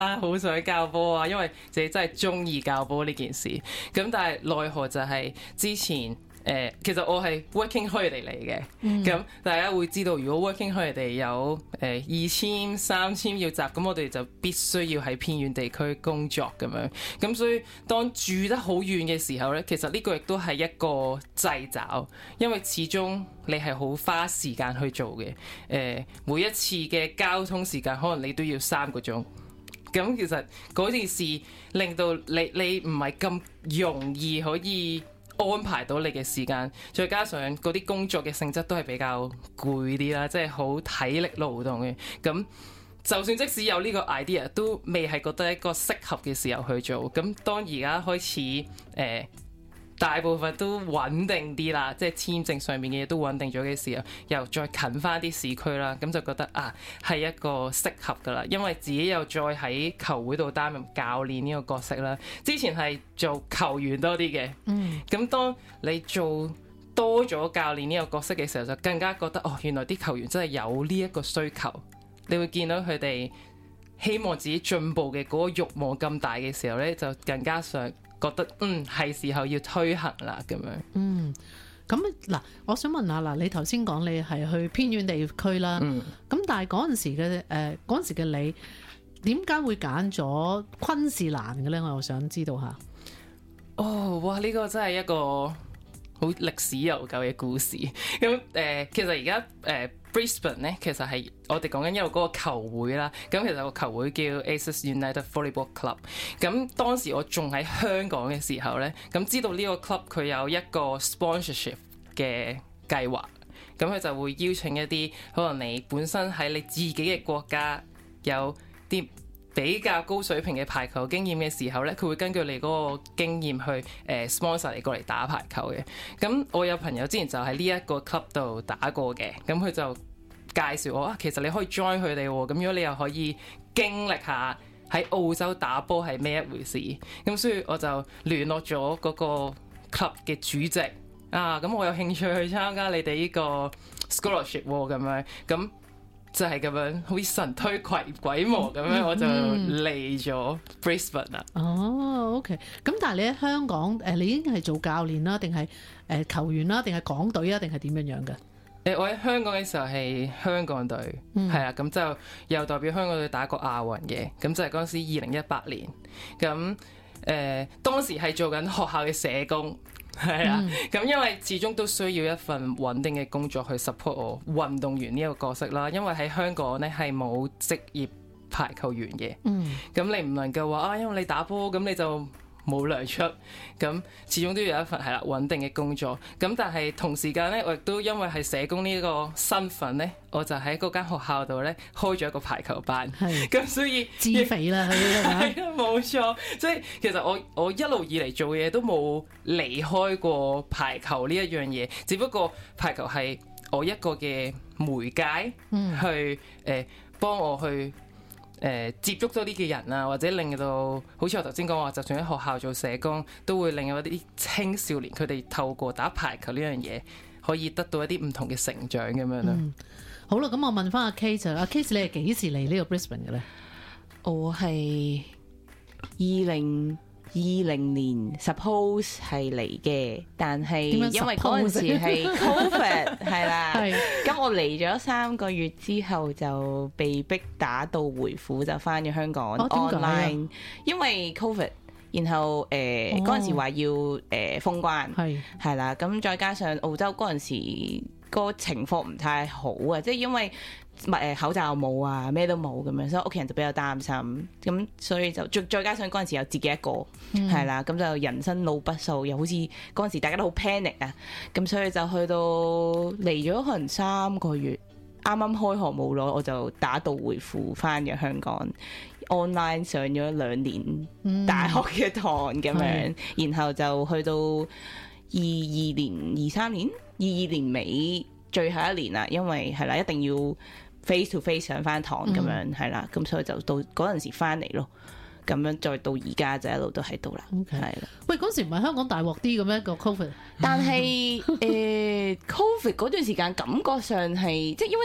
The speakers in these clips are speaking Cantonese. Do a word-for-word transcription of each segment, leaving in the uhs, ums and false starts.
啊，好想教波啊，因為自己真係中意教波呢件事。咁但係奈何就係之前。誒、呃，其實我係 working holiday 嚟嘅，咁、嗯、大家會知道，如果 working holiday 有誒二簽、三簽要集，咁我哋就必須要喺偏遠地區工作咁樣。咁所以當住得好遠嘅時候呢，其實呢個亦都係一個掣肘，因為始終你係好花時間去做嘅。誒、呃，每一次嘅交通時間可能你都要三個鐘。咁其實嗰件事令到你你唔係咁容易可以安排到你嘅時間，再加上嗰啲工作嘅性質都係比較攰啲啦，即係好體力勞動嘅。咁就算即使有呢個 idea，都未係覺得一個適合嘅時候去做。咁當而家開始誒、呃大部分都穩定啲啦，即係簽證上面嘅嘢都穩定咗嘅時候，又再近翻啲市區啦，咁就覺得啊係一個適合噶啦，因為自己又再喺球會度擔任教練呢個角色啦。之前係做球員多啲嘅，嗯，咁當你做多咗教練呢個角色嘅時候，就更加覺得哦，原來啲球員真係有呢一個需求，你會見到佢哋希望自己進步嘅嗰個慾望咁大嘅時候呢，就更加想覺得嗯係時候要推行啦咁樣。嗯， 咁嗱，我想問下嗱，你頭先講你係去偏遠地區啦，咁、嗯、但係嗰陣時嘅誒嗰陣時嘅你點解會揀咗昆士蘭嘅咧？我又想知道下。 哦，哇！呢、呢個真係一個好歷史悠久嘅故事。咁誒、呃，其實而家誒。呃Brisbane 咧，其實係我哋講緊一個嗰個球會啦。咁其實個球會叫 Aces United Volleyball Club。咁當時我仲喺香港嘅時候咧，咁知道呢個 club 佢有一個 sponsorship 嘅計劃，咁佢就會邀請一啲可能你本身喺你自己嘅國家有啲比較高水平嘅排球經驗嘅時候咧，佢會根據你嗰個經驗去誒、呃、sponsor 你過嚟打排球嘅。咁我有朋友之前就喺呢一個 club 度打過嘅，咁佢就介紹我啊，其實你可以 join 佢哋喎。咁如果你又可以經歷下喺澳洲打波係咩一回事，咁所以我就聯絡咗嗰個 club 嘅主席啊，咁我有興趣去參加你哋呢個 scholarship 喎，咁樣咁。就係咁樣，好似神推鬼鬼魔咁樣，嗯、我就嚟咗 Brisbane 啦。 哦，OK。咁但係你喺香港，誒，你已經係做教練啦，定係誒球員啦，定係港隊啊，定係點樣樣嘅？ 誒，我喺香港嘅時候係香港隊，係啊、嗯，咁就又代表香港隊打過亞運嘅，咁就係嗰陣時二零一八年，咁誒、呃、當時係做緊學校嘅社工。係啊，咁、嗯、因為始終都需要一份穩定嘅工作去 support 我運動員呢個角色啦。因為喺香港咧係冇職業排球員嘅，咁、嗯、你唔能夠話啊，因為你打波咁你就冇糧出，咁始終都要有一份係啦穩定嘅工作。咁但係同時間咧，我亦都因為係社工呢個身份咧，我就喺嗰間學校度咧開咗一個排球班。咁所以自肥啦，係啊， 冇錯。即係其實我我一路以嚟做嘢都冇離開過排球呢一樣嘢，只不過排球係我一個嘅媒介，嗯、去誒幫、呃、我去。誒、呃、接觸多啲嘅人啊，或者令到好似我頭先講話，就算喺學校做社工，都會令到一啲青少年佢哋透過打排球呢樣嘢，可以得到一啲唔同嘅成長咁樣咯、嗯。 好啦，咁我問翻阿 Kate，阿 Kate 你係幾時嚟呢個 Brisbane 嘅咧？ 我係二零二零年 suppose 係嚟嘅，但係因為嗰陣時係 Covid 係啦，咁我嚟咗三個月之後就被逼打道回府，就翻咗香港 online，、哦、因為 Covid， 然後誒嗰陣時話要誒、呃、封關係係啦，咁再加上澳洲嗰陣時個情況唔太好啊，即係因為。誒口罩冇啊，咩都冇咁樣，所以屋企人就比較擔心，咁所以就再再加上嗰陣時有自己一個，係啦、嗯，咁就人生路不熟，又好似嗰陣時大家都好 panic 啊，咁所以就去到嚟咗可能三個月，啱啱開學冇耐，我就打道回府翻咗香港 ，online 上咗兩年大學嘅堂咁樣，嗯、然後就去到二二年、二三年、二二年尾最後一年啦，因為係啦，一定要。face to face 上翻堂咁樣係啦，咁、嗯、所以就到嗰陣時翻嚟咯，咁樣再到而家就一路都喺度啦，係啦 Okay. 了喂，嗰時唔係香港大鑊啲嘅咩個 Covid？但係誒 Covid 嗰段時間感覺上係即係因為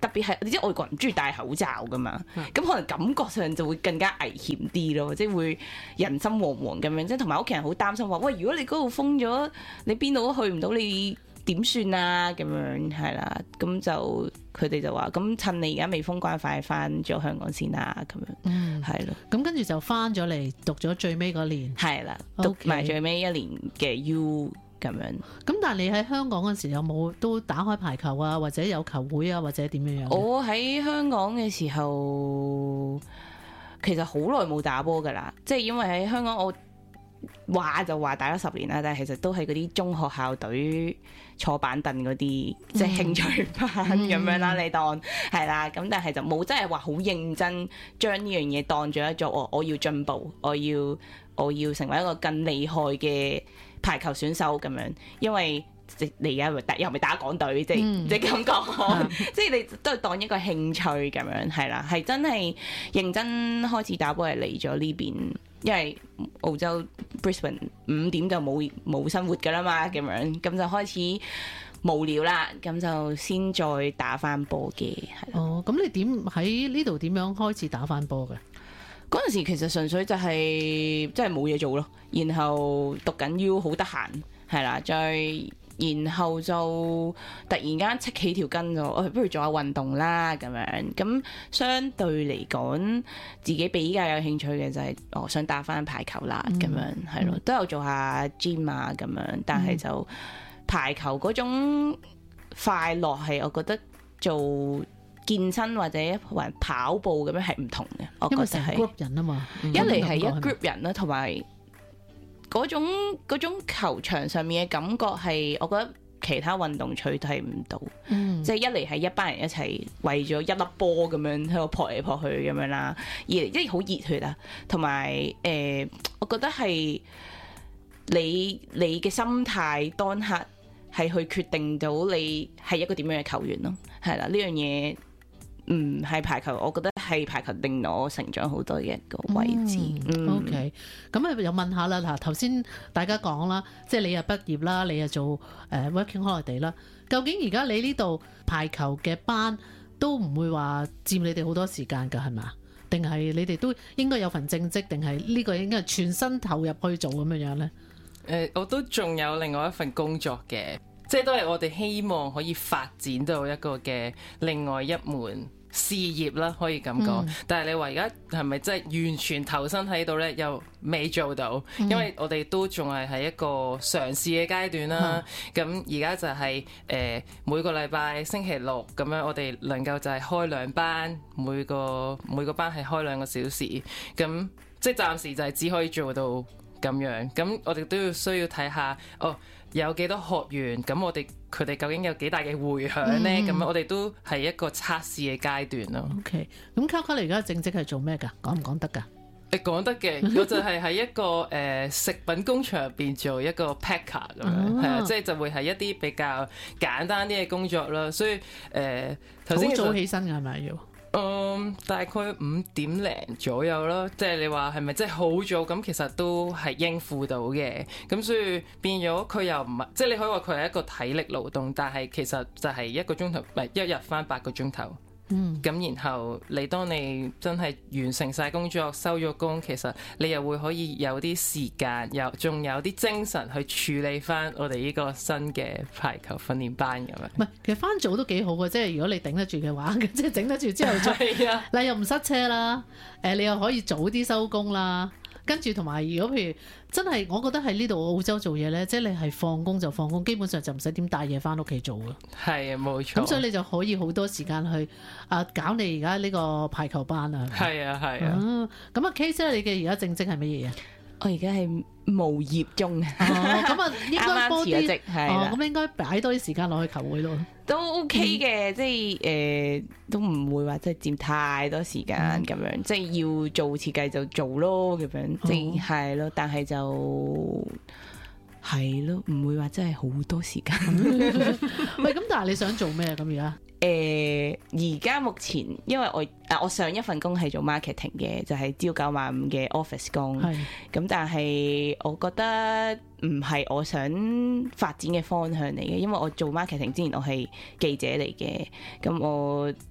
特別係你知外國人唔中意戴口罩噶嘛，咁、嗯、可能感覺上就會更加危險啲咯，即係會人心惶惶咁樣，即係同埋屋企人好擔心話，喂，如果你嗰度封咗，你邊度都去唔到，你點算啊？咁樣係啦，咁就佢哋就話，咁趁你而家未封關，快翻咗香港先啦，咁樣，係咯、嗯。 咁跟住就翻咗嚟讀咗最尾嗰年， 係啦，讀埋最尾一年嘅 U。咁樣， 咁但係你喺香港嗰時有冇都打開排球啊，或者有球會啊，或者點樣樣？ 我喺香港嘅時候，其實好耐冇打波噶啦，即係因為喺香港我話就話打咗十年啦，但係其實都係嗰啲中學校隊坐板凳嗰啲，即係興趣班咁樣啦，你當係啦。咁但係就冇真係話好認真將呢樣嘢當咗一做，我我要進步，我要我要成為一個更厲害嘅排球選手咁樣，因為你而家又咪打港隊，即係即係咁講，即係你都係當一個興趣咁樣，係啦，係真係認真開始打波係嚟咗呢邊，因為澳洲 Brisbane 五點就冇冇生活噶啦嘛，咁樣咁就開始無聊啦，咁就先再打翻波嘅，係啦。 哦，咁你點喺呢度點樣開始打翻波嘅？ 嗰陣時其實純粹就係真係冇嘢做咯，然後讀緊 U 好得閒，係啦，再然後就突然間戚起條筋就，我不如做下運動啦咁樣。咁相對嚟講，自己比較有興趣嘅就係我想打返排球啦咁樣，係咯，都有做下 gym 啊咁樣，但係就排球嗰種快樂係我覺得做健身或者或者跑步咁樣係唔同嘅，我覺得係 group 人啊嘛， 一嚟係一 group 人啦，同埋嗰種嗰種球場上面嘅感覺係，我覺得其他運動取替唔到，嗯、即係一嚟係一班人一齊為咗一粒波咁樣喺度撲嚟撲去咁樣啦，二嚟即係好熱血啊，同埋誒，我覺得係你你嘅心態當刻係去決定到你係一個點樣嘅球員咯，係啦，呢樣嘢。嗯，係排球，我覺得係排球令我成長好多嘅一個位置。嗯嗯、OK，咁啊又問下啦，嗱頭先大家講啦，即係你又畢業啦，你又做誒 working holiday 啦，究竟而家你呢度排球嘅班都唔會話佔你哋好多時間㗎係嘛？定係你哋都應該有份正職，定係呢個應該係全身投入去做咁樣樣咧？ 誒、呃，我都仲有另外一份工作嘅。即係都係我哋希望可以發展到一個嘅另外一門事業啦，可以咁講。嗯、但係你話而家係咪真係完全投身喺度呢？又未做到，嗯、因為我哋都仲係喺一個嘗試嘅階段啦。咁而家就係、是、誒、呃、每個禮拜星期六咁樣，我哋能夠就係開兩班，每個每個班係開兩個小時。咁即係暫時就係只可以做到咁樣。咁我哋都要需要睇下哦。有幾多學員？咁我哋佢哋究竟有幾大嘅迴響呢？咁、嗯、我哋都係一個測試嘅階段咯。 OK，咁 Coco 你而家正職係做咩㗎？講唔講得㗎？ 誒講得嘅，我就係喺一個誒、呃、食品工場入邊做一個 packer 咁樣，係啊，即係就會係一啲比較簡單啲嘅工作啦。所以誒，頭先好早起身㗎係咪要？ 嗯，大概五點零左右咯，即係你話係咪真係好早？咁其實都係應付到嘅。咁所以變咗佢又唔係，即係你可以話佢係一個體力勞動，但係其實就係一個鐘頭，唔係一日返八個鐘頭。嗯，咁然後你當你真係完成晒工作收咗工，其實你又會可以有啲時間，又仲有啲精神去處理翻我哋呢個新嘅排球訓練班咁樣。唔係， 其實翻早都幾好嘅，即係如果你頂得住嘅話，即係頂得住之後再， 係啊， 你又唔塞車啦，誒，你又可以早啲收工啦。跟住同埋，如果譬如真係，我覺得喺呢度澳洲做嘢咧，即係你係放工就放工，基本上就唔使點帶嘢翻屋企做嘅。 係啊，冇錯。 咁所以你就可以好多時間去啊搞你而家呢個排球班啊。 係啊，係啊。 咁啊，Case 咧，你嘅而家正職係乜嘢啊？ 我而家係無業中嘅。 哦，咁啊，應該多啲。 啱啱辭咗職，係啦。 哦，咁應該擺多啲時間落去球會咯。 都 OK 嘅，嗯、即係誒、呃，都唔會話即係佔太多時間咁樣，嗯、即係要做設計就做咯，咁樣，即係係咯，但係就係咯，唔會話真係好多時間。 喂，咁但係你想做咩咁而家？ 誒，而家、呃、目前因為我誒我上一份工係做 marketing 嘅，就係、是、朝九晚五嘅 office 工，咁是但係我覺得唔係我想發展嘅方向嚟嘅，因為我做 marketing 之前我係記者嚟嘅，咁我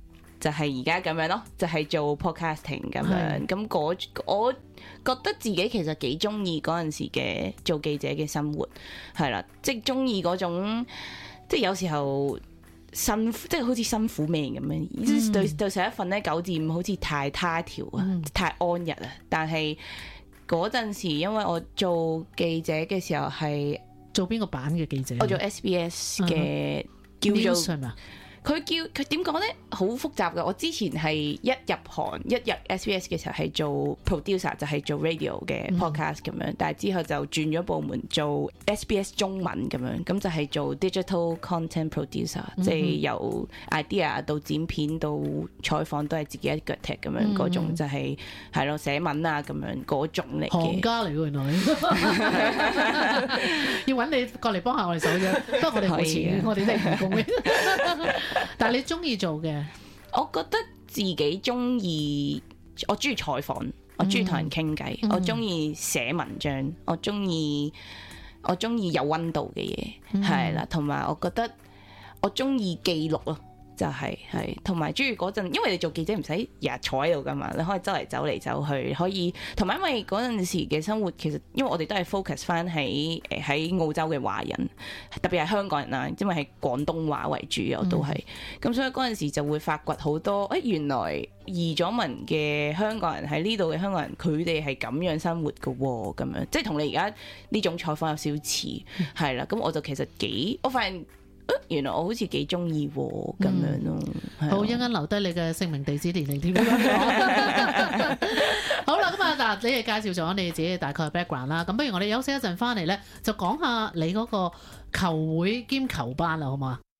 就係而家咁樣咯，就係、是、做 podcasting 咁樣。咁嗰是我覺得自己其實幾中意嗰陣時嘅做記者嘅生活，係啦，即係中意嗰種，即係有時候辛苦，即係好似辛苦命咁樣。嗯、對對上一份咧九至五好似太他條啊，嗯、太安逸啊。但係嗰陣時，因為我做記者嘅時候係做邊個版嘅記者？ 我做 S B S 嘅、uh-huh. 叫做。佢叫佢點講咧？好複雜嘅。我之前係一入行一入 S B S 嘅時候係做 producer，就係做 radio 嘅 podcast 咁樣。嗯、但係之後就轉咗部門做 S B S 中文咁樣，咁就係做 digital content producer，即係、嗯、由 idea 到剪片到採訪都係自己一腳踢咁樣嗰、嗯、種、就係，就係係咯寫文啊咁樣嗰種嚟嘅。 行家嚟喎原來，要揾你過嚟幫下我哋手啫。不過我哋冇錢，我哋都係唔公嘅。但係你中意做嘅， 我覺得自己中意，我中意採訪，我中意同人傾偈，嗯、我中意寫文章，我中意我中意有溫度嘅嘢，係啦、嗯，同埋我覺得我中意記錄咯。就係係，同埋中意嗰陣，因為你做記者唔使日日坐喺度噶嘛，你可以周圍走嚟走去，可以同埋因為嗰陣時嘅生活，其實因為我哋都係 focus 翻喺誒喺澳洲嘅華人，特別係香港人啊，因為係廣東話為主，我都係，咁、嗯、所以嗰陣時就會發掘好多，誒原來移咗民嘅香港人喺呢度嘅香港人，佢哋係咁樣生活㗎喎，咁樣即係同你而家呢種採訪有少少似，係啦、嗯，咁我就其實幾，我發現。原來我好似幾中意喎，咁樣咯。 嗯、好，一陣間留低你嘅姓名、地址、年齡點樣講。好啦，咁啊嗱，你哋介紹咗你自己大概 background 啦。咁不如我哋休息一陣，翻嚟咧就講下你嗰個球會兼球班啦，好唔好啊？